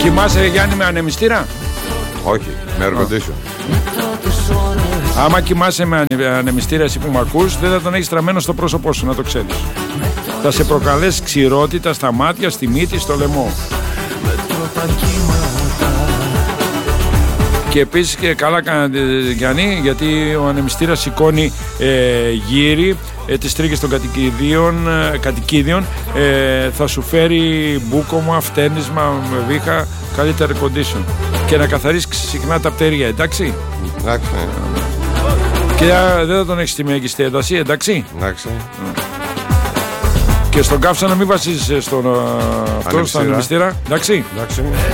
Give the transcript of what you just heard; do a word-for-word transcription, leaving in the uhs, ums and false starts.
Κοιμάσαι, Γιάννη, με ανεμιστήρα? Όχι, με air condition. Άμα κοιμάσαι με ανεμιστήρα, εσύ που μ' ακούς, δεν θα τον έχεις τραμμένο στο πρόσωπό σου, να το ξέρεις. Θα σε προκαλέσει ξηρότητα στα μάτια, στη μύτη, στο λαιμό. Και επίσης και καλά κάνατε, Γιάννη, γιατί ο ανεμιστήρας σηκώνει ε, γύρι, ε, τις τρίχες των κατοικιδίων, ε, κατοικίδιων, ε, θα σου φέρει μπούκωμα, φταίνισμα, βήχα, καλύτερα condition. Και να καθαρίσει συχνά τα πτερία, εντάξει. Εντάξει. Και α, δεν θα τον έχεις στη μέγιστη ένταση, εντάξει. Εντάξει. Και στον καύσα να μην βασίζεσαι στον, αυτό, στον ανεμιστήρα, εντάξει. Εντάξει.